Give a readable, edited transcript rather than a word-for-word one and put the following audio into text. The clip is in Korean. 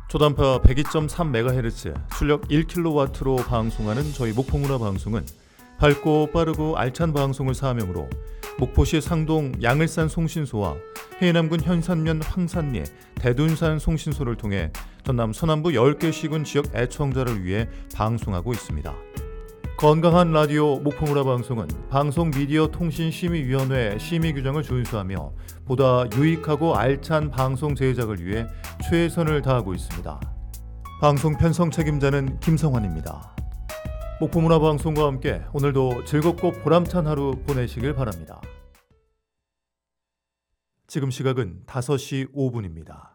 초단파 102.3MHz, 출력 1kW로 방송하는 저희 목포문화 방송은 밝고 빠르고 알찬 방송을 사명으로 목포시 상동 양을산 송신소와 해남군 현산면 황산리 대둔산 송신소를 통해 전남 서남부 10개 시군 지역 애청자를 위해 방송하고 있습니다. 건강한 라디오 목포문화 방송은 방송미디어통신심의위원회 심의규정을 준수하며 보다 유익하고 알찬 방송 제작을 위해 최선을 다하고 있습니다. 방송 편성 책임자는 김성환입니다. 목포문화 방송과 함께 오늘도 즐겁고 보람찬 하루 보내시길 바랍니다. 지금 시각은 5시 5분입니다.